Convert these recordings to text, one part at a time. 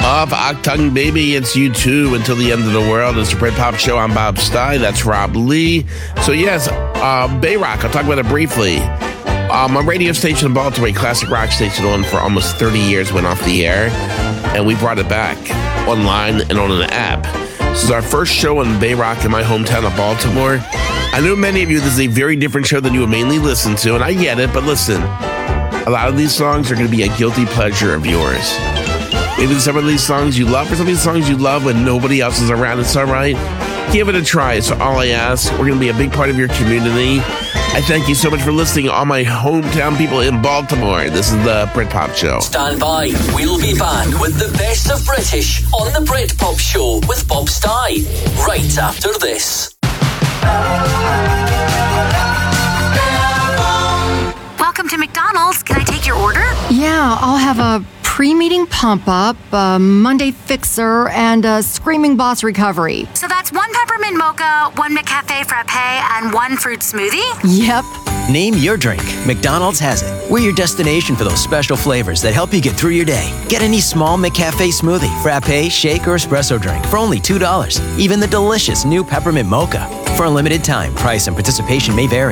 of Octung Baby. It's U2 until the end of the world. It's the Britpop Show. I'm Bob Stein. That's Rob Lee. So yes, Bayrock, I'll talk about it briefly. My radio station in Baltimore, classic rock station, on for almost 30 years, went off the air, and we brought it back online and on an app. This is our first show on Bayrock in my hometown of Baltimore. I know many of you, this is a very different show than you would mainly listen to, and I get it, but listen, a lot of these songs are going to be a guilty pleasure of yours. Maybe some of these songs you love, or some of these songs you love when nobody else is around. It's all right. Give it a try. It's all I ask. We're going to be a big part of your community. I thank you so much for listening, all my hometown people in Baltimore. This is the Britpop Show. Stand by. We'll be back with the best of British on the Britpop Show with Bob Stein right after this. Welcome to McDonald's. Can I take your order? Yeah, I'll have a pre-meeting pump-up, a Monday fixer, and a Screaming Boss recovery. So that's 1 peppermint mocha, 1 McCafe frappe, and 1 fruit smoothie? Yep. Name your drink. McDonald's has it. We're your destination for those special flavors that help you get through your day. Get any small McCafe smoothie, frappe, shake, or espresso drink for only $2. Even the delicious new peppermint mocha. For a limited time, price and participation may vary.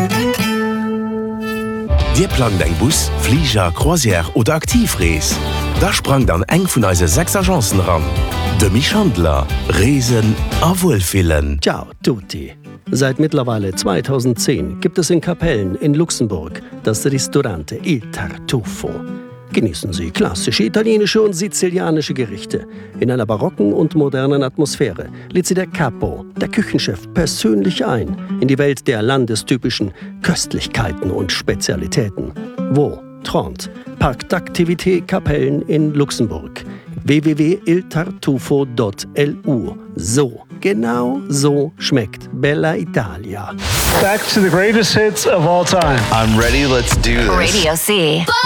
Dir plant eng Bus, Flieger, Croisière oder Aktivrees. Da sprang dann eng vun eise 6 Agenzen ran. De Michandler, Reesen a Wohlfühlen. Ciao tutti. Seit mittlerweile 2010 gibt es in Kapellen in Luxemburg das Ristorante Il Tartufo. Genießen Sie klassische italienische und sizilianische Gerichte. In einer barocken und modernen Atmosphäre lädt Sie der Capo, der Küchenchef, persönlich ein in die Welt der landestypischen Köstlichkeiten und Spezialitäten. Wo? Trente, Parc d'Activité Kapellen in Luxemburg. www.iltartufo.lu. So, genau so schmeckt Bella Italia. Back to the greatest hits of all time. I'm ready, let's do this. Radio C.